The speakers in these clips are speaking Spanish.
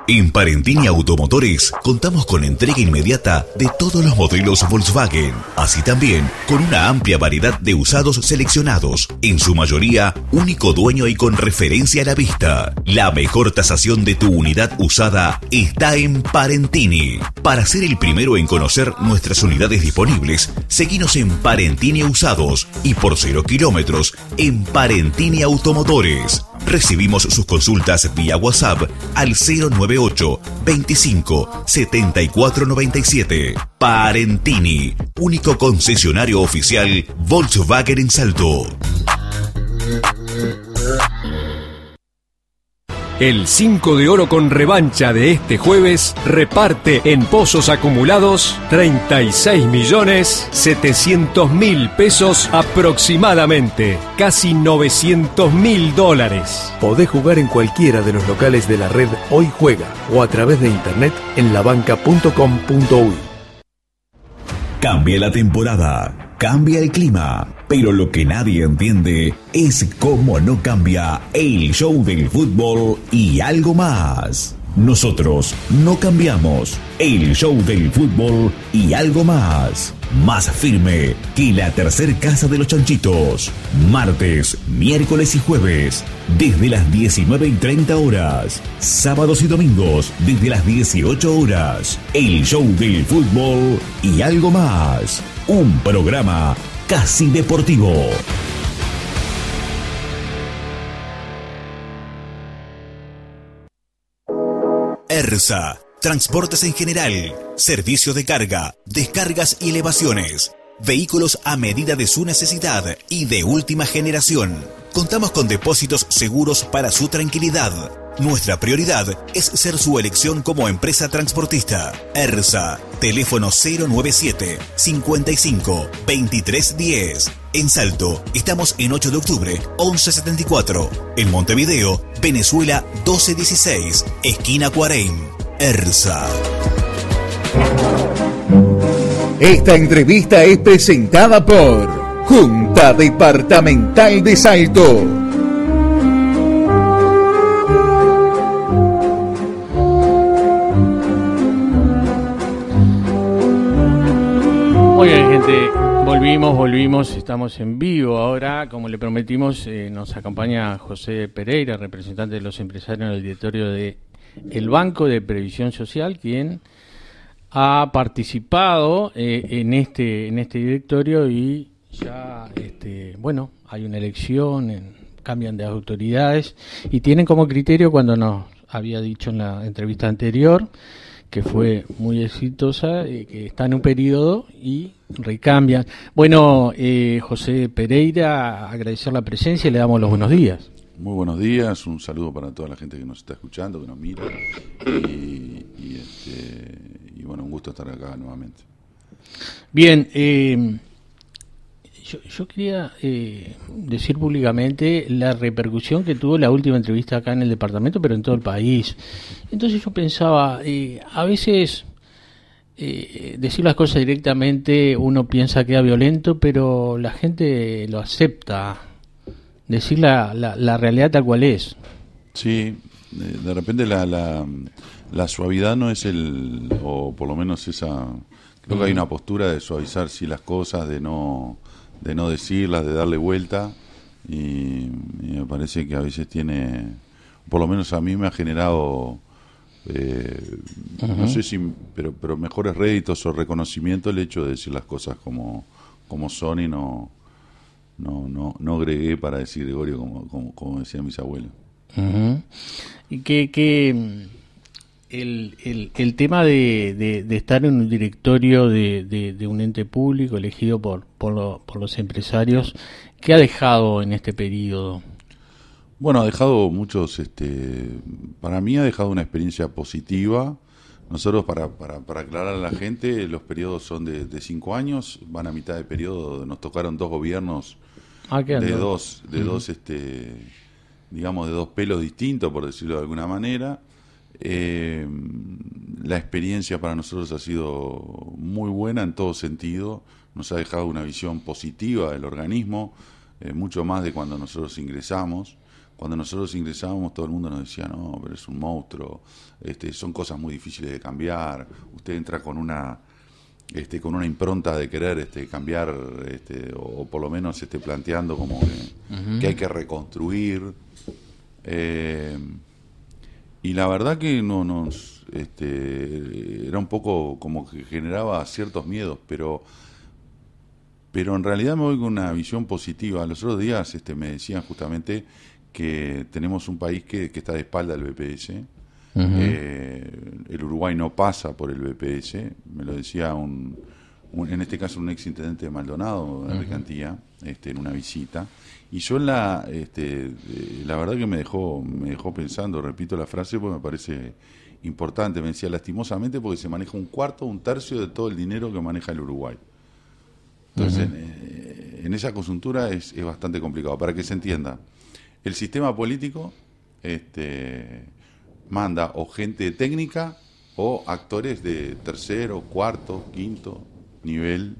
En Parentini Automotores contamos con entrega inmediata de todos los modelos Volkswagen, así también con una amplia variedad de usados seleccionados, en su mayoría único dueño y con referencia a la vista. La mejor tasación de tu unidad usada está en Parentini. Para ser el primero en conocer nuestras unidades disponibles, seguinos en Parentini Usados y por 0 kilómetros en Parentini Automotores. Recibimos sus consultas vía WhatsApp al 098 25 74 97. Parentini, único concesionario oficial Volkswagen en Salto. El 5 de oro con revancha de este jueves reparte en pozos acumulados 36.700.000 pesos aproximadamente, casi $900.000. Podés jugar en cualquiera de los locales de la red Hoy Juega o a través de internet en labanca.com.uy. Cambia la temporada, cambia el clima, pero lo que nadie entiende es cómo no cambia el show del fútbol y algo más. Nosotros no cambiamos el show del fútbol y algo más. Más firme que la tercer casa de los chanchitos. Martes, miércoles y jueves, desde las 19:30 horas. Sábados y domingos, desde las 18 horas. El show del fútbol y algo más. Un programa casi deportivo. ERSA, transportes en general, servicio de carga, descargas y elevaciones, vehículos a medida de su necesidad y de última generación. Contamos con depósitos seguros para su tranquilidad. Nuestra prioridad es ser su elección como empresa transportista. ERSA, teléfono 097 55 23 10. En Salto, estamos en 8 de octubre, 1174. En Montevideo, Venezuela 1216, esquina Cuareim. ERSA. Esta entrevista es presentada por Junta Departamental de Salto. Muy bien, gente, volvimos, estamos en vivo ahora, como le prometimos, nos acompaña José Pereira, representante de los empresarios en el directorio de el Banco de Previsión Social, quien ha participado en este directorio y ya, hay una elección, cambian de autoridades y tienen como criterio, cuando nos había dicho en la entrevista anterior, que fue muy exitosa, que está en un periodo y recambian. Bueno, José Pereira, agradecer la presencia y le damos los buenos días. Muy buenos días, un saludo para toda la gente que nos está escuchando, que nos mira, y bueno, un gusto estar acá nuevamente. Bien, yo quería decir públicamente la repercusión que tuvo la última entrevista acá en el departamento, pero en todo el país. Entonces yo pensaba, a veces decir las cosas directamente uno piensa que es violento, pero la gente lo acepta, decir la realidad tal cual es. Sí, de repente la suavidad no es o por lo menos esa, creo que hay una postura de suavizar sí las cosas, de no decirlas, de darle vuelta, y me parece que a veces tiene, por lo menos a mí me ha generado, no sé si, pero mejores réditos o reconocimiento el hecho de decir las cosas como son y no agregué para decir Gregorio como decían mis abuelos. Uh-huh. Y que el tema de estar en un directorio de un ente público elegido por los empresarios, ¿qué ha dejado en este periodo? Bueno, ha dejado muchos, para mí ha dejado una experiencia positiva. Nosotros, para aclarar a la gente, los periodos son de 5 años, van a mitad de periodo, nos tocaron 2 gobiernos de dos, digamos, de 2 pelos distintos, por decirlo de alguna manera. La experiencia para nosotros ha sido muy buena en todo sentido, nos ha dejado una visión positiva del organismo, mucho más de cuando nosotros ingresamos. cuando nosotros ingresábamos todo el mundo nos decía, no, pero es un monstruo, son cosas muy difíciles de cambiar, usted entra con una impronta de querer cambiar, o por lo menos planteando como que hay que reconstruir, y la verdad que era un poco como que generaba ciertos miedos, pero en realidad me voy con una visión positiva. Los otros días me decían justamente que tenemos un país que está de espalda al BPS. El Uruguay no pasa por el BPS, me lo decía en este caso un ex intendente de Maldonado, Enrique Antía, en una visita, y yo la verdad que me dejó pensando, repito la frase porque me parece importante. Me decía, lastimosamente, porque se maneja un tercio de todo el dinero que maneja el Uruguay. Entonces, en esa coyuntura es bastante complicado. Para que se entienda, el sistema político manda o gente técnica o actores de tercero, cuarto, quinto nivel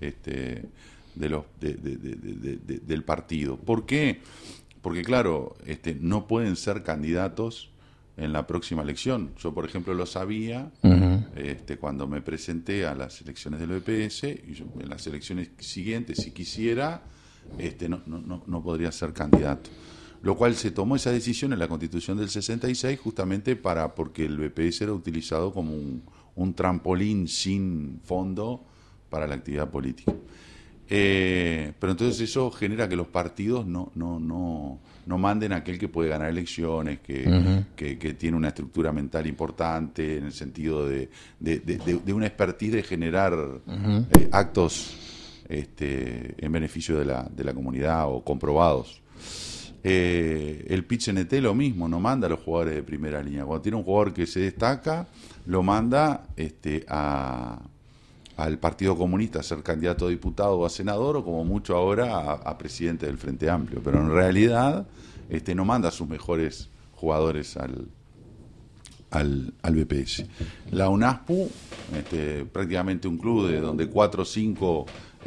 del partido. ¿Por qué? Porque, claro, no pueden ser candidatos en la próxima elección. Yo, por ejemplo, lo sabía cuando me presenté a las elecciones del BPS, y yo, en las elecciones siguientes, si quisiera, no podría ser candidato. Lo cual se tomó esa decisión en la Constitución del 66 justamente porque el BPS era utilizado como un trampolín sin fondo para la actividad política. Pero entonces eso genera que los partidos no manden a aquel que puede ganar elecciones, que tiene una estructura mental importante en el sentido de una expertise de generar actos en beneficio de la comunidad o comprobados. El PIT-CNT lo mismo, no manda a los jugadores de primera línea. Cuando tiene un jugador que se destaca, lo manda al Partido Comunista a ser candidato a diputado o a senador, o como mucho ahora a presidente del Frente Amplio. Pero en realidad no manda a sus mejores jugadores al BPS. La UNASPU, prácticamente un club donde 4 o 5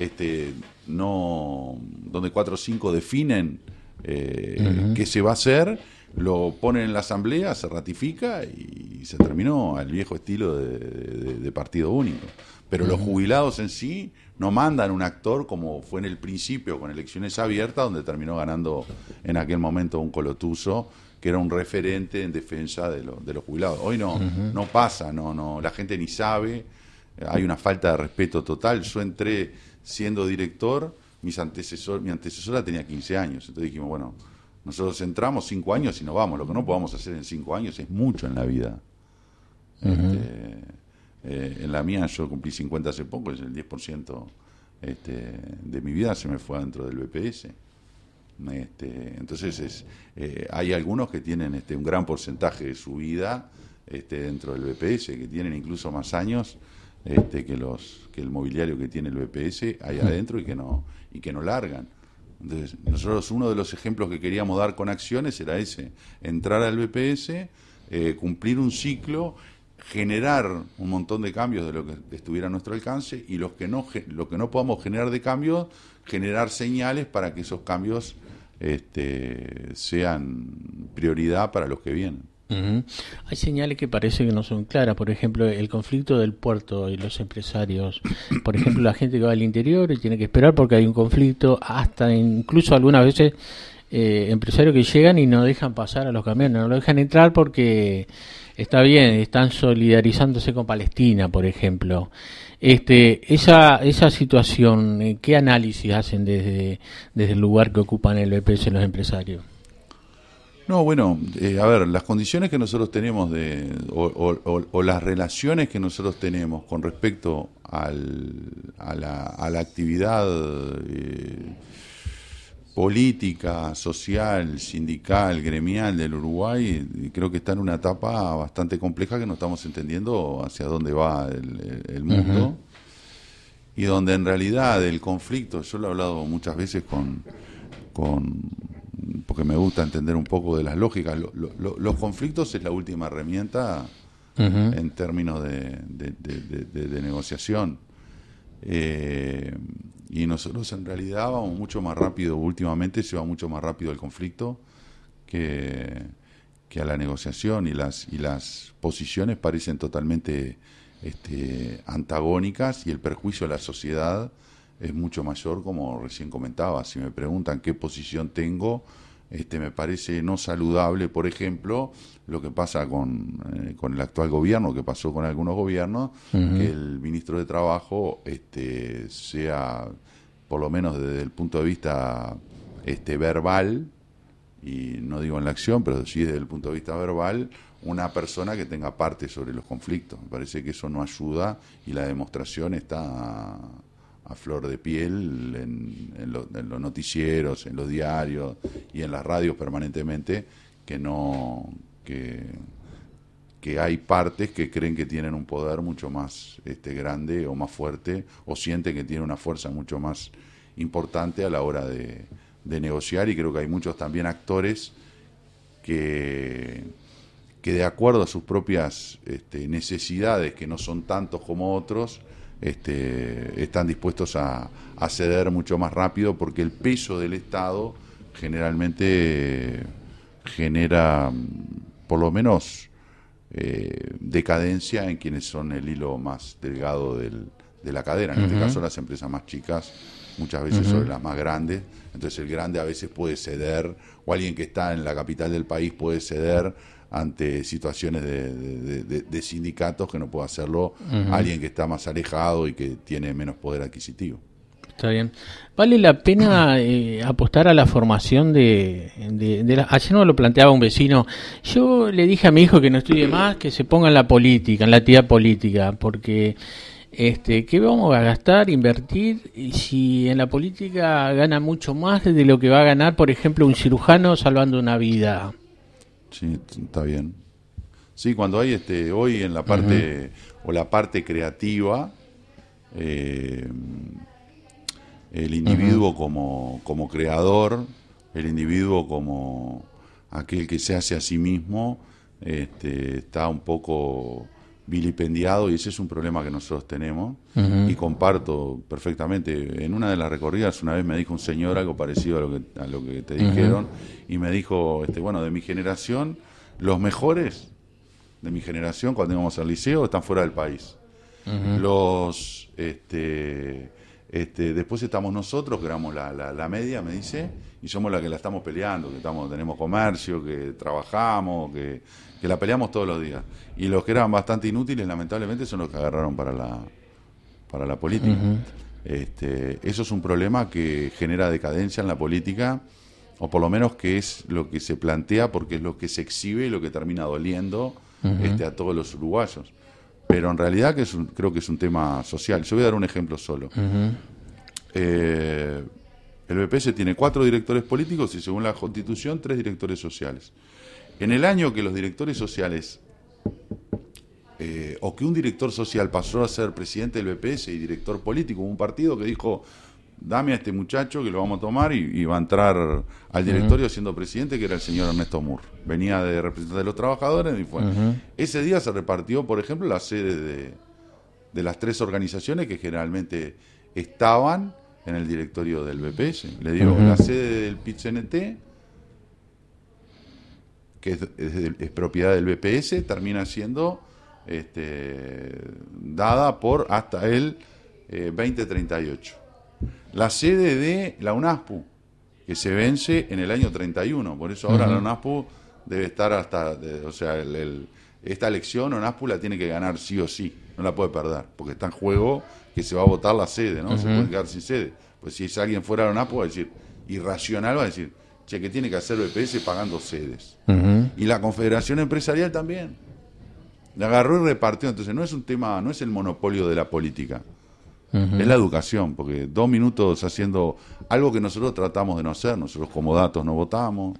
definen qué se va a hacer, lo ponen en la asamblea, se ratifica y se terminó al viejo estilo de partido único. Pero los jubilados en sí no mandan un actor como fue en el principio con elecciones abiertas, donde terminó ganando en aquel momento un Colotuso, que era un referente en defensa de los jubilados. Hoy no pasa, la gente ni sabe, hay una falta de respeto total. Yo entré siendo director, mi antecesora tenía 15 años, entonces dijimos, bueno, nosotros entramos 5 años y nos vamos. Lo que no podamos hacer en 5 años es mucho en la vida. En la mía yo cumplí 50 hace poco, es el 10% de mi vida se me fue adentro del BPS. Entonces hay algunos que tienen un gran porcentaje de su vida dentro del BPS, que tienen incluso más años que el mobiliario que tiene el BPS ahí adentro y que no largan. Entonces, nosotros uno de los ejemplos que queríamos dar con acciones era ese: entrar al BPS, cumplir un ciclo, generar un montón de cambios de lo que estuviera a nuestro alcance, y lo que no podamos generar de cambios, generar señales para que esos cambios sean prioridad para los que vienen. Hay señales que parece que no son claras. Por ejemplo, el conflicto del puerto y los empresarios. Por ejemplo, la gente que va al interior y tiene que esperar porque hay un conflicto, hasta incluso algunas veces empresarios que llegan y no dejan pasar a los camiones, no lo dejan entrar porque está bien, están solidarizándose con Palestina, por ejemplo. Esa situación, ¿qué análisis hacen desde el lugar que ocupan el BPS los empresarios? No, bueno, a ver, las condiciones que nosotros tenemos o las relaciones que nosotros tenemos con respecto a la actividad política, social, sindical, gremial del Uruguay, creo que está en una etapa bastante compleja, que no estamos entendiendo hacia dónde va el mundo, y donde en realidad el conflicto, yo lo he hablado muchas veces porque me gusta entender un poco de las lógicas. Los conflictos es la última herramienta en términos de negociación. Y nosotros en realidad vamos mucho más rápido, últimamente se va mucho más rápido el conflicto que a la negociación y las posiciones parecen totalmente antagónicas, y el perjuicio a la sociedad es mucho mayor, como recién comentaba. Si me preguntan qué posición tengo, me parece no saludable, por ejemplo, lo que pasa con el actual gobierno, que pasó con algunos gobiernos, que el ministro de Trabajo sea, por lo menos desde el punto de vista verbal, y no digo en la acción, pero sí desde el punto de vista verbal, una persona que tenga parte sobre los conflictos. Me parece que eso no ayuda, y la demostración está a flor de piel en los noticieros, en los diarios y en las radios permanentemente, que hay partes que creen que tienen un poder mucho más grande o más fuerte, o sienten que tienen una fuerza mucho más importante a la hora de negociar, y creo que hay muchos también actores que de acuerdo a sus propias necesidades, que no son tantos como otros, están dispuestos a ceder mucho más rápido, porque el peso del Estado generalmente genera, por lo menos, decadencia en quienes son el hilo más delgado de la cadena, en este caso las empresas más chicas, muchas veces sobre las más grandes. Entonces el grande a veces puede ceder, o alguien que está en la capital del país puede ceder ante situaciones de sindicatos, que no puede hacerlo alguien que está más alejado y que tiene menos poder adquisitivo. Está bien. ¿Vale la pena apostar a la formación ayer nos lo planteaba un vecino? Yo le dije a mi hijo que no estudie más, que se ponga en la política, en la actividad política, porque ¿qué vamos a gastar, invertir, si en la política gana mucho más de lo que va a ganar, por ejemplo, un cirujano salvando una vida? Sí, está bien. Sí, cuando hay hoy en la parte o la parte creativa, el individuo como creador, el individuo como aquel que se hace a sí mismo, está un poco vilipendiado, y ese es un problema que nosotros tenemos, y comparto perfectamente. En una de las recorridas una vez me dijo un señor algo parecido a lo que te dijeron, y me dijo, bueno, de mi generación, los mejores de mi generación cuando íbamos al liceo están fuera del país. Los después estamos nosotros, que éramos la media, me dice, y somos la que la estamos peleando, que tenemos comercio, que trabajamos, que la peleamos todos los días. Y los que eran bastante inútiles, lamentablemente, son los que agarraron para la política. Eso es un problema que genera decadencia en la política, o por lo menos que es lo que se plantea, porque es lo que se exhibe y lo que termina doliendo a todos los uruguayos. Pero en realidad creo que es un tema social. Yo voy a dar un ejemplo solo. El BPS tiene 4 directores políticos y, según la Constitución, 3 directores sociales. En el año que los directores sociales, o que un director social pasó a ser presidente del BPS y director político, un partido que dijo, dame a este muchacho que lo vamos a tomar, y va a entrar al directorio siendo presidente, que era el señor Ernesto Mur. Venía de representante de los trabajadores y fue. Ese día se repartió, por ejemplo, la sede de las 3 organizaciones que generalmente estaban en el directorio del BPS. Le digo, la sede del PIT-CNT, que es propiedad del BPS, termina siendo dada por hasta el 2038. La sede de la UNASPU, que se vence en el año 31, por eso ahora la UNASPU debe estar hasta, esta elección UNASPU la tiene que ganar sí o sí, no la puede perder, porque está en juego que se va a votar la sede, ¿no? Se pueden quedar sin sede. Pues si es alguien fuera de la UNASPU, va a decir, irracional, va a decir, che, ¿qué tiene que hacer BPS pagando sedes? Y la Confederación Empresarial también. La agarró y repartió. Entonces no es un tema, no es el monopolio de la política. Es la educación, porque 2 minutos haciendo algo que nosotros tratamos de no hacer. Nosotros como datos no votamos,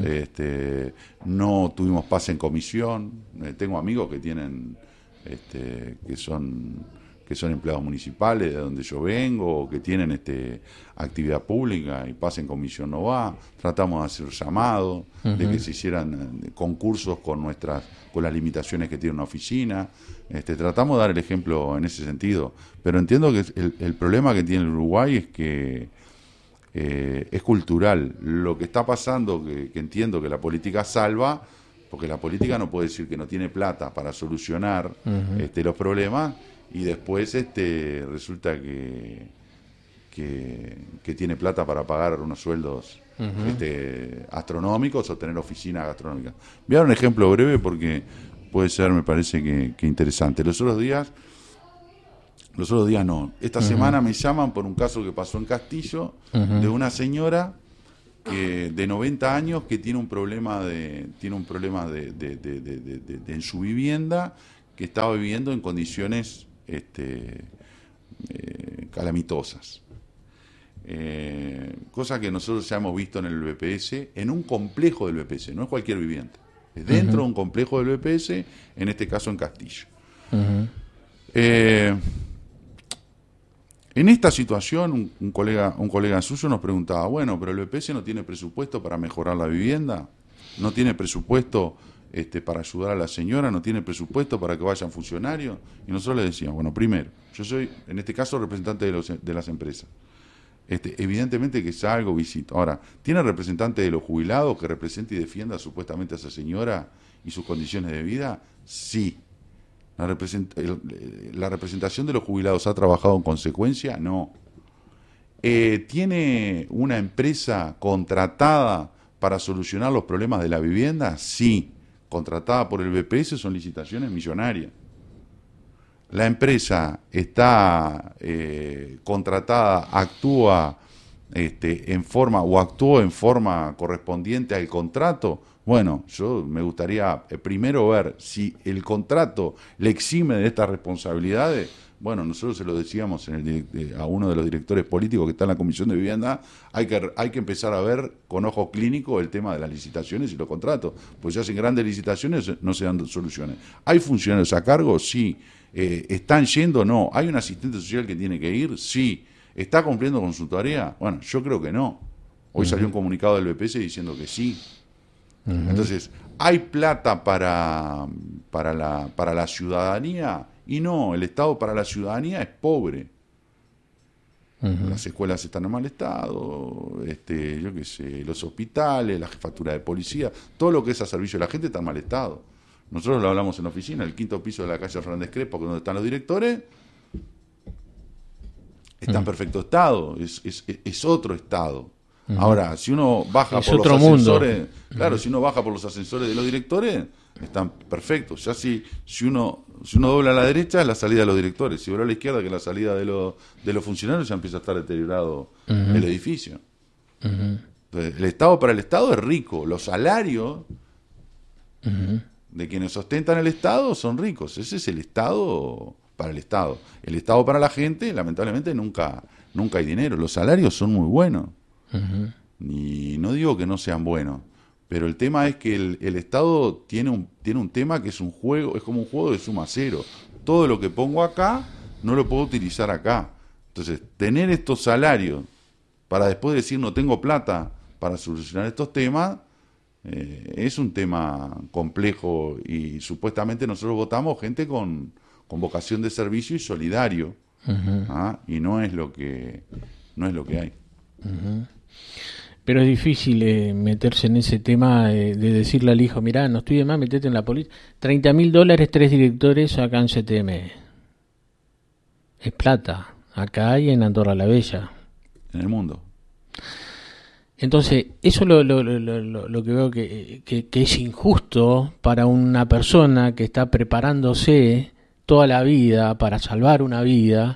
no tuvimos pase en comisión. Tengo amigos que tienen que son empleados municipales de donde yo vengo, o que tienen actividad pública y pase en comisión no va. Tratamos de hacer llamados, de que se hicieran concursos con las limitaciones que tiene una oficina. Tratamos de dar el ejemplo en ese sentido, pero entiendo que el problema que tiene el Uruguay es que es cultural. Lo que está pasando, que entiendo que la política salva, porque la política no puede decir que no tiene plata para solucionar los problemas y después resulta que tiene plata para pagar unos sueldos astronómicos o tener oficinas gastronómicas. Voy a dar un ejemplo breve porque puede ser, me parece que interesante. Los otros días no. Esta semana me llaman por un caso que pasó en Castillo de una señora de 90 años que tiene un problema en su vivienda, que estaba viviendo en condiciones calamitosas. Cosa que nosotros ya hemos visto en el BPS, en un complejo del BPS, no es cualquier vivienda, es dentro de un complejo del BPS, en este caso en Castillo. En esta situación, un colega suyo nos preguntaba, bueno, pero el BPS no tiene presupuesto para mejorar la vivienda, no tiene presupuesto para ayudar a la señora, no tiene presupuesto para que vayan funcionarios. Y nosotros le decíamos, bueno, primero, yo soy, en este caso, representante de las empresas. Evidentemente que salgo, visito. Ahora, ¿tiene representante de los jubilados que represente y defienda supuestamente a esa señora y sus condiciones de vida? Sí. ¿La representación de los jubilados ha trabajado en consecuencia? No. ¿Tiene una empresa contratada para solucionar los problemas de la vivienda? Sí. Contratada por el BPS, son licitaciones millonarias. La empresa está contratada, actúa actuó en forma correspondiente al contrato. Bueno, yo me gustaría primero ver si el contrato le exime de estas responsabilidades. Bueno, nosotros se lo decíamos a uno de los directores políticos que está en la Comisión de Vivienda, hay que empezar a ver con ojo clínico el tema de las licitaciones y los contratos, pues ya sin grandes licitaciones no se dan soluciones. ¿Hay funcionarios a cargo? Sí. ¿Están yendo? No. ¿Hay un asistente social que tiene que ir? Sí. ¿Está cumpliendo con su tarea? Bueno, yo creo que no. Hoy salió un comunicado del BPS diciendo que sí. Entonces, ¿hay plata para la ciudadanía? Y no, el Estado para la ciudadanía es pobre. Las escuelas están en mal estado, yo qué sé, los hospitales, la jefatura de policía, todo lo que es a servicio de la gente está en mal estado. Nosotros lo hablamos en la oficina, el 5º piso de la calle Fernández Crespo, donde están los directores, está en perfecto estado, es otro estado. Ahora, si uno baja por los ascensores, claro, si uno baja por los ascensores de los directores, están perfectos. Ya si uno dobla a la derecha, es la salida de los directores. Si dobla a la izquierda, que es la salida de los funcionarios, ya empieza a estar deteriorado el edificio. Entonces, el Estado para el Estado es rico. Los salarios de quienes ostentan el Estado son ricos. Ese es el Estado para el Estado. El Estado para la gente, lamentablemente, nunca hay dinero. Los salarios son muy buenos. Y no digo que no sean buenos, pero el tema es que el Estado tiene un tema que es un juego, es como un juego de suma cero. Todo lo que pongo acá no lo puedo utilizar acá. Entonces, tener estos salarios para después decir no tengo plata para solucionar estos temas, es un tema complejo, y supuestamente nosotros votamos gente con vocación de servicio y solidario, y no es lo que hay. Pero es difícil meterse en ese tema de decirle al hijo, mirá, no estudies más, metete en la política. $30.000, 3 directores acá en CTM. Es plata, acá y en Andorra la Bella. En el mundo. Entonces, eso lo que veo que es injusto para una persona que está preparándose toda la vida para salvar una vida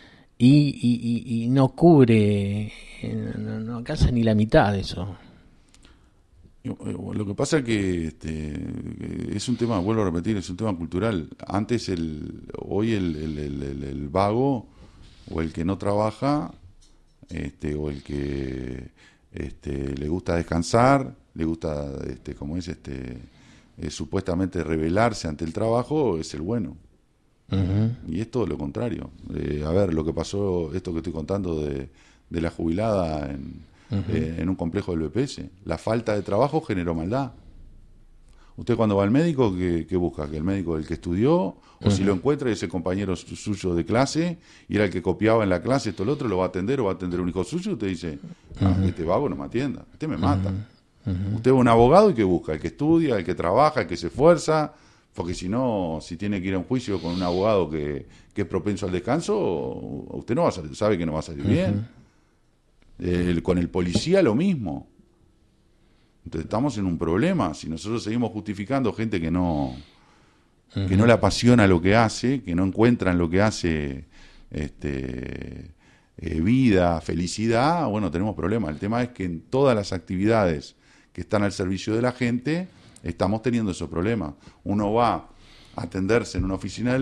y no cubre, no alcanza ni la mitad de eso. Lo que pasa es que es un tema, vuelvo a repetir, es un tema cultural. Antes, hoy el vago o el que no trabaja, o el que le gusta descansar, le gusta, supuestamente rebelarse ante el trabajo, es el bueno. Y es todo lo contrario. A ver, lo que pasó, esto que estoy contando de la jubilada en un complejo del BPS, la falta de trabajo generó maldad. Usted cuando va al médico, ¿qué busca? ¿Que el médico es el que estudió? O si lo encuentra y ese compañero suyo de clase, y era el que copiaba en la clase, esto, lo otro, lo va a atender o va a atender un hijo suyo, usted dice, este vago no me atienda, este me mata. Usted es un abogado y ¿qué busca? El que estudia, el que trabaja, el que se esfuerza, porque si no, si tiene que ir a un juicio con un abogado que es propenso al descanso, usted no va a salir, sabe que no va a salir bien. Con el policía lo mismo. Entonces estamos en un problema. Si nosotros seguimos justificando gente que no le apasiona lo que hace, que no encuentra en lo que hace vida, felicidad, bueno, tenemos problemas. El tema es que en todas las actividades que están al servicio de la gente, estamos teniendo esos problemas. Uno va a atenderse en una oficina del